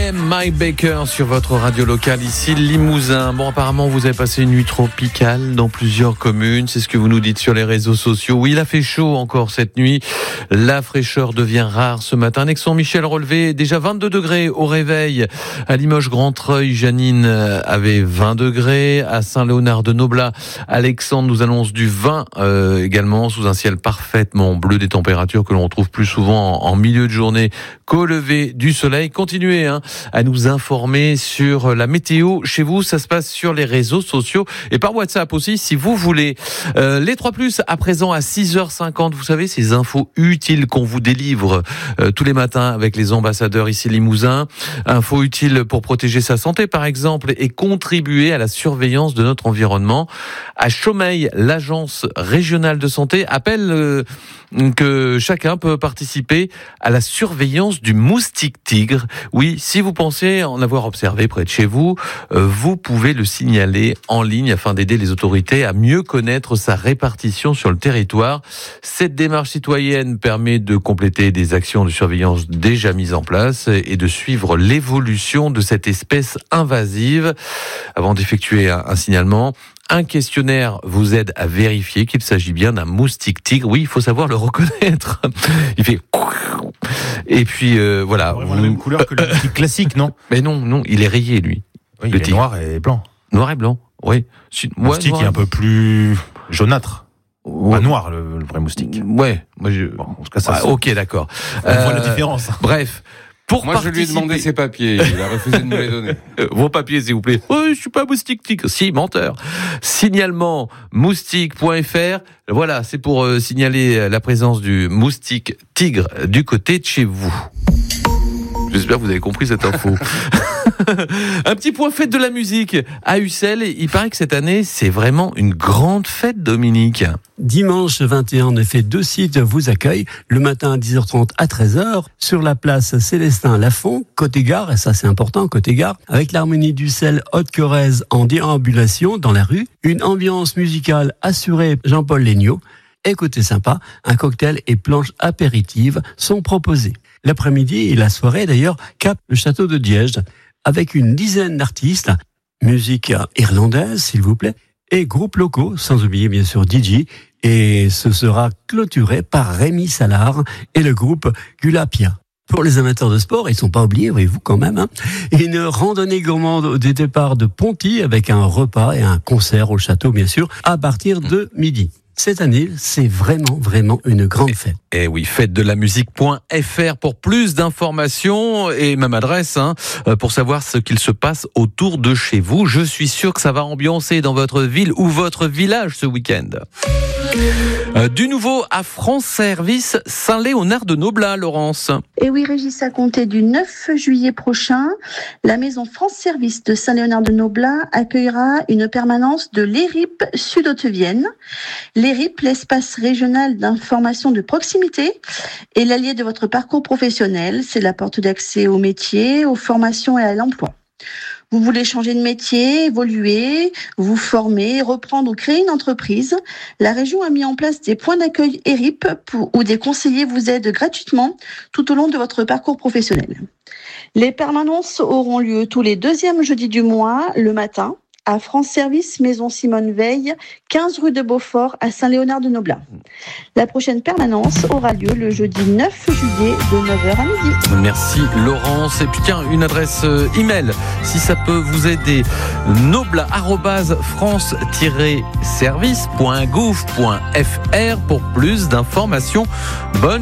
I.am. Mike Baker sur votre radio locale ici Limousin. Bon, apparemment vous avez passé une nuit tropicale dans plusieurs communes, c'est ce que vous nous dites sur les réseaux sociaux. Oui, il a fait chaud encore cette nuit. La fraîcheur devient rare ce matin. Nexon-Michel relevé déjà 22 degrés au réveil. À Limoges, Grand-Treuil, Janine avait 20 degrés. À Saint-Léonard-de-Noblat, Alexandre nous annonce du 20 également, sous un ciel parfaitement bleu, des températures que l'on retrouve plus souvent en milieu de journée qu'au lever du soleil. Continuez à nous informer sur la météo chez vous. Ça se passe sur les réseaux sociaux et par WhatsApp aussi si vous voulez. Les 3+, à présent à 6h50. Vous savez, ces infos utiles qu'on vous délivre tous les matins avec les ambassadeurs ici Limousin. Infos utiles pour protéger sa santé par exemple et contribuer à la surveillance de notre environnement. À Chaumeil, l'agence régionale de santé appelle que chacun peut participer à la surveillance du moustique tigre. Oui, si vous pensez en avoir observé près de chez vous, vous pouvez le signaler en ligne afin d'aider les autorités à mieux connaître sa répartition sur le territoire. Cette démarche citoyenne permet de compléter des actions de surveillance déjà mises en place et de suivre l'évolution de cette espèce invasive. Avant d'effectuer un signalement, un questionnaire vous aide à vérifier qu'il s'agit bien d'un moustique tigre. Oui, il faut savoir le reconnaître. Il fait... Et puis, voilà. Vraiment la même couleur que le moustique classique, non ? Mais non, il est rayé, lui. Oui, il est noir et blanc. Noir et blanc, oui. Le moustique est un peu plus jaunâtre. Ouais. Pas noir, le vrai moustique. Ouais. Moi, Bon, en tout cas, ça ok, d'accord. On voit la différence. Bref. Moi, je lui ai demandé ses papiers. Il a refusé de me les donner. Vos papiers, s'il vous plaît. Oh, je suis pas moustique tigre. Si, menteur. Signalement moustique.fr. Voilà, c'est pour signaler la présence du moustique tigre du côté de chez vous. J'espère que vous avez compris cette info. Un petit point fête de la musique. À Ussel, il paraît que cette année, c'est vraiment une grande fête, Dominique. Dimanche 21, en effet, 2 sites vous accueillent. Le matin à 10h30 à 13h, sur la place Célestin-Lafont, côté gare, et ça c'est important, côté gare, avec l'harmonie d'Ussel Haute-Corrèze en déambulation dans la rue. Une ambiance musicale assurée Jean-Paul Legnaud. Et côté sympa, un cocktail et planche apéritive sont proposés. L'après-midi et la soirée, d'ailleurs, capent le château de Diège, avec une dizaine d'artistes, musique irlandaise, s'il vous plaît, et groupes locaux, sans oublier bien sûr DJ, et ce sera clôturé par Rémi Salard et le groupe Gulapia. Pour les amateurs de sport, ils sont pas oubliés, voyez-vous quand même, une randonnée gourmande au départ de Ponty, avec un repas et un concert au château, bien sûr, à partir de midi. Cette année, c'est vraiment une grande fête. Et oui, fête de la musique.fr pour plus d'informations et même adresse pour savoir ce qu'il se passe autour de chez vous. Je suis sûr que ça va ambiancer dans votre ville ou votre village ce week-end. Du nouveau à France Service Saint-Léonard-de-Noblat, Laurence. Et oui, Régis, à compter du 9 juillet prochain, la maison France Service de Saint-Léonard-de-Noblat accueillera une permanence de l'ERIP Sud-Haute-Vienne. L'ERIP, l'espace régional d'information de proximité, est l'allié de votre parcours professionnel. C'est la porte d'accès aux métiers, aux formations et à l'emploi. Vous voulez changer de métier, évoluer, vous former, reprendre ou créer une entreprise. La région a mis en place des points d'accueil ERIP où des conseillers vous aident gratuitement tout au long de votre parcours professionnel. Les permanences auront lieu tous les 2e jeudis du mois, le matin, à France Service, Maison Simone Veil, 15 rue de Beaufort, à Saint-Léonard-de-Noblat. La prochaine permanence aura lieu le jeudi 9 juillet de 9h à midi. Merci Laurence. Et puis tiens, une adresse email, si ça peut vous aider, noblat@france-service.gouv.fr pour plus d'informations. Bonne